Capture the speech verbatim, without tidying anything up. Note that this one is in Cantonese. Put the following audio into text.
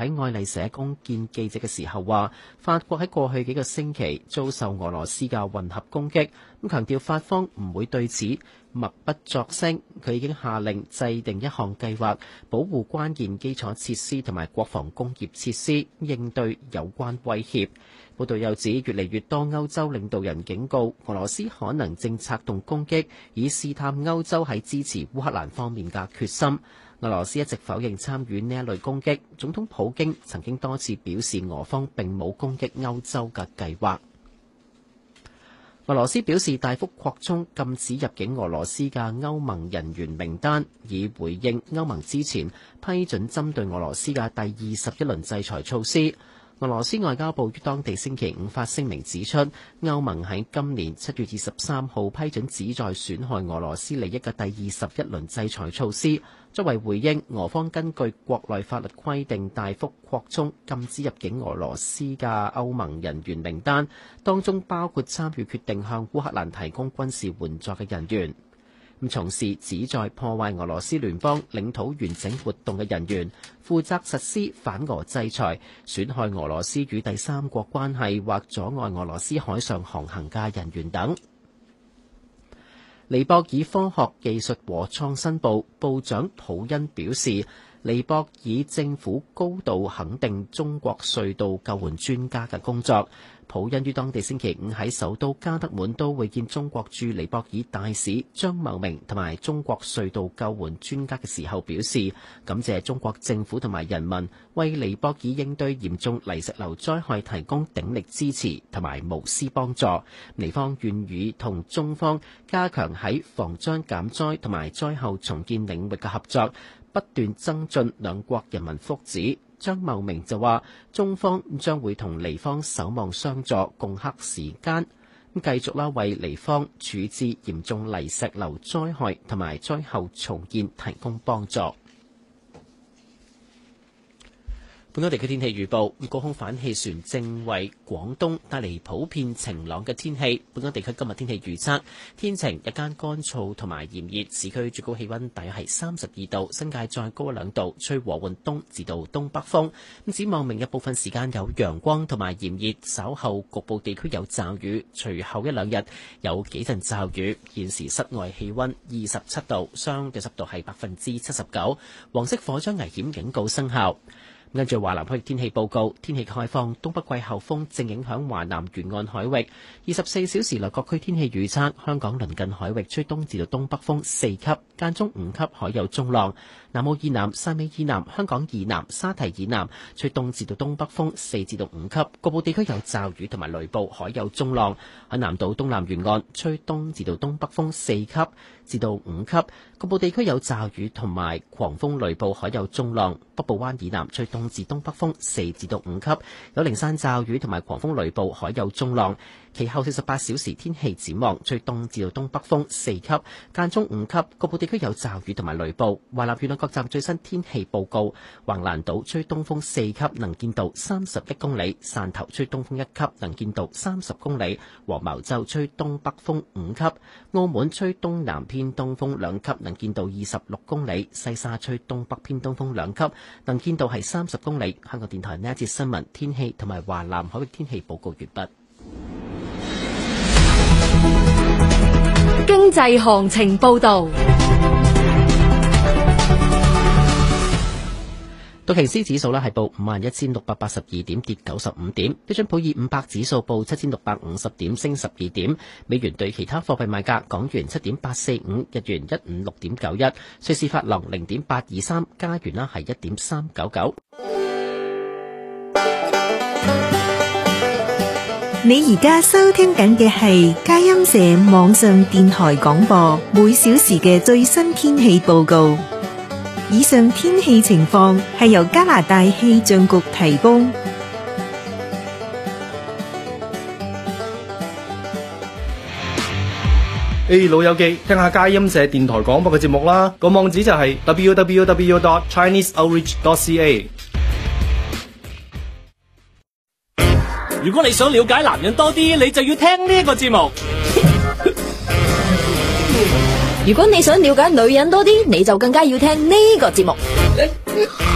喺愛麗舍宮見記者嘅時候話，法國喺過去幾個星期遭受俄羅斯嘅混合攻擊，咁強調法方唔會對此默不作聲。佢已經下令制定一項計劃，保護關鍵基礎設施同埋國防工業設施，應對有關威脅。報道又指，越嚟越多歐洲領導人警告俄羅斯可能正策動攻擊，以試探歐洲喺支持烏克蘭方面嘅決心。俄羅斯一直否認參與呢一類攻擊，總統普京曾經多次表示俄方並冇攻擊歐洲嘅計劃。俄羅斯表示大幅擴充禁止入境俄羅斯嘅歐盟人員名單，以回應歐盟之前批准針對俄羅斯嘅第二十一輪制裁措施。俄羅斯外交部於當地星期五發聲明指出，歐盟喺今年七月二十三號批准旨在損害俄羅斯利益嘅第二十一輪制裁措施，作為回應，俄方根據國內法律規定大幅擴充禁止入境俄羅斯嘅歐盟人員名單，當中包括參與決定向烏克蘭提供軍事援助嘅人員。咁從事旨在破壞俄羅斯聯邦領土完整活動嘅人員，負責實施反俄制裁、損害俄羅斯與第三國關係或阻礙俄羅斯海上航行嘅人員等。尼泊爾科學技術和創新部部長普恩表示，尼泊爾政府高度肯定中國隧道救援專家嘅工作。普恩於當地星期五喺首都加德滿都會見中國駐尼泊爾大使張茂明同埋中國隧道救援專家嘅時候表示，感謝中國政府同埋人民為尼泊爾應對嚴重泥石流災害提供鼎力支持同埋無私幫助。尼方願意同中方加強喺防災減災同埋災後重建領域嘅合作，不斷增進兩國人民福祉。張茂明就話，中方將會同尼方守望相助，共克時艱，咁繼續啦為尼方處置嚴重泥石流災害同埋災後重建提供幫助。本港地區天氣預報，高空反氣旋正為廣東帶嚟普遍晴朗嘅天氣。本港地區今日天氣預測，天晴，日間乾燥同埋炎熱，市區最高氣溫大約係三十二度，新界再高一兩度，吹和緩東至到東北風。咁展望明日部分時間有陽光同埋炎熱，稍後局部地區有驟雨，隨後一兩日有幾陣驟雨。現時室外氣溫二十七度，相對濕度係百分之七十九，黃色火災危險警告生效。跟住華南區天氣報告，天氣開放，東北季候風正影響華南沿岸海域。二十四小時內各區天氣預測，香港鄰近海域吹東至到東北風四級，間中五級，海有中浪。南澳以南、汕尾以南、香港以南、沙堤以南吹東至到東北風四至到五級，局部地區有驟雨同埋雷暴，海有中浪。喺南島東南沿岸吹東至到東北風四級至到五級，局部地區有驟雨同埋狂風雷暴，海有中浪。北部灣以南吹東至東北風四至到五級，有零散驟雨同埋狂風雷暴，海有中浪。其後四十八小時天氣展望，吹東至到東北風四級，間中五級，局部地區有驟雨同埋雷暴。華南沿岸各站最新天氣報告：橫瀾島吹東風四級，能見度三十一公里；汕頭吹東風一級，能見度三十公里；黃茅洲吹東北風五級；澳門吹東南偏東風兩級，能見度二十六公里；西沙吹東北偏東風兩級，能見度係三十公里。香港電台呢一節新聞天氣同埋華南海域天氣報告完畢。 經濟行情報道。 道瓊斯指數呢係報五萬一千六百八十二點，跌九十五點。標準普爾五百指數報七千六百五十點，升十二點。美元對其他貨幣賣價：港元七點八四五，日元一五六點九一，瑞士法郎零點八二三，加元呢係一點三九九。 你而家收聽緊嘅係佳音社網上電台廣播，每小時嘅最新天氣報告。以上天氣情況係由加拿大氣象局提供。 誒，老友記，聽下佳音社電台廣播嘅節目啦，個網址就係 double-u double-u double-u dot chinese outreach dot c a。 如果你想了解男人多啲，你就要聽呢個節目。 如果你想了解女人多啲，你就更加要聽呢個節目。